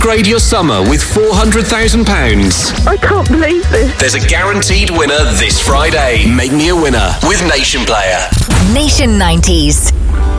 Upgrade your summer with £400,000. I can't believe this. There's a guaranteed winner this Friday. Make me a winner with Nation Player. Nation 90s.